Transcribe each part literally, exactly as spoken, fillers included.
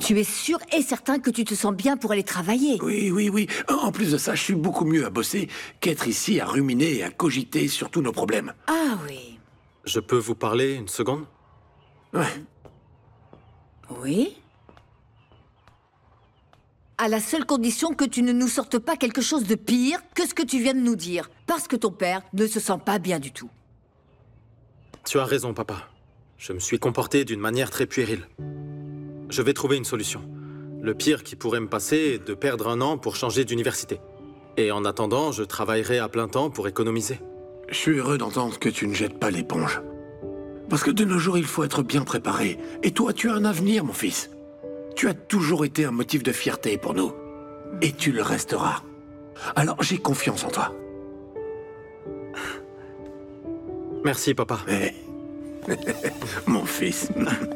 Tu es sûr et certain que tu te sens bien pour aller travailler? Oui, oui, oui. En plus de ça, je suis beaucoup mieux à bosser qu'être ici à ruminer et à cogiter sur tous nos problèmes. Ah oui. Je peux vous parler une seconde? Ouais. Oui? À la seule condition que tu ne nous sortes pas quelque chose de pire que ce que tu viens de nous dire. Parce que ton père ne se sent pas bien du tout. Tu as raison, papa. Je me suis comporté d'une manière très puérile. Je vais trouver une solution. Le pire qui pourrait me passer est de perdre un an pour changer d'université. Et en attendant, je travaillerai à plein temps pour économiser. Je suis heureux d'entendre que tu ne jettes pas l'éponge. Parce que de nos jours, il faut être bien préparé. Et toi, tu as un avenir, mon fils. Tu as toujours été un motif de fierté pour nous. Et tu le resteras. Alors, j'ai confiance en toi. Merci, papa. Mais... mon fils.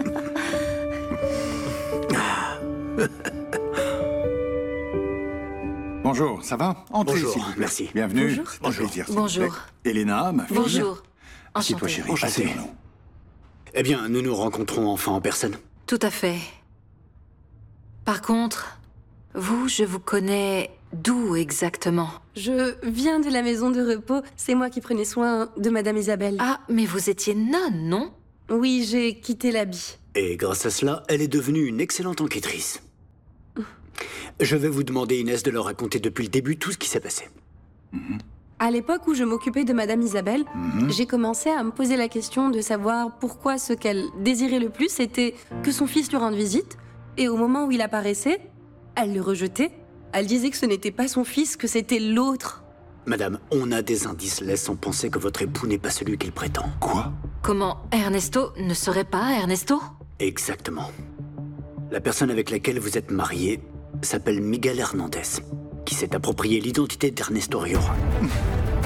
Bonjour, ça va? Entrez, Bonjour, s'il vous plaît. merci. Bienvenue. Bonjour. C'est un plaisir, s'il vous Bonjour. plaît. Elena, ma fille. Bonjour. Assieds-toi, Enchantée. chérie. Enchanté. Asseyons-nous. Eh bien, nous nous rencontrons enfin en personne. Tout à fait. Par contre, vous, je vous connais d'où exactement? Je viens de la maison de repos. C'est moi qui prenais soin de Madame Isabelle. Ah, mais vous étiez nonne, non? Oui, j'ai quitté l'habit. Et grâce à cela, elle est devenue une excellente enquêtrice. Je vais vous demander, Inès, de leur raconter depuis le début tout ce qui s'est passé. À l'époque où je m'occupais de Madame Isabelle, j'ai commencé à me poser la question de savoir pourquoi ce qu'elle désirait le plus était que son fils lui rende visite. Et au moment où il apparaissait, elle le rejetait. Elle disait que ce n'était pas son fils, que c'était l'autre. Madame, on a des indices laissant penser que votre époux n'est pas celui qu'il prétend. Quoi? Comment Ernesto ne serait pas Ernesto? Exactement. La personne avec laquelle vous êtes marié s'appelle Miguel Hernandez, qui s'est approprié l'identité d'Ernesto Riora.